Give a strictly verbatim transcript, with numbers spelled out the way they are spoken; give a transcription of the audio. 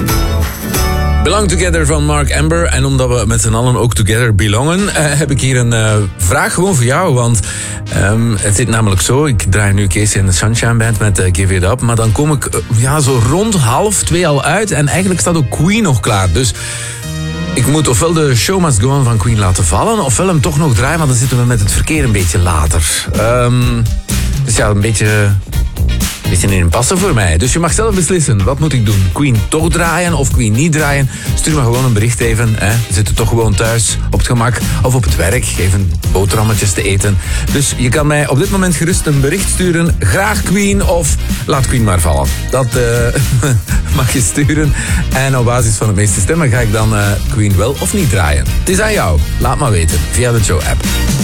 Belong Together van Mark Amber. En omdat we met z'n allen ook together belongen, uh, heb ik hier een uh, vraag gewoon voor jou. Want um, het zit namelijk zo, ik draai nu Casey in the Sunshine Band met uh, Give It Up. Maar dan kom ik uh, ja, zo rond half twee al uit. En eigenlijk staat ook Queen nog klaar. Dus ik moet ofwel de Show Must Go On van Queen laten vallen, ofwel hem toch nog draaien, want dan zitten we met het verkeer een beetje later. Um, dus ja, een beetje... Een beetje in passen voor mij. Dus je mag zelf beslissen. Wat moet ik doen? Queen toch draaien of Queen niet draaien? Stuur me gewoon een bericht even. Hè. We zitten toch gewoon thuis op het gemak of op het werk. Even boterhammetjes te eten. Dus je kan mij op dit moment gerust een bericht sturen. Graag Queen of laat Queen maar vallen. Dat uh, mag je sturen. En op basis van de meeste stemmen ga ik dan uh, Queen wel of niet draaien. Het is aan jou. Laat maar weten via de show app.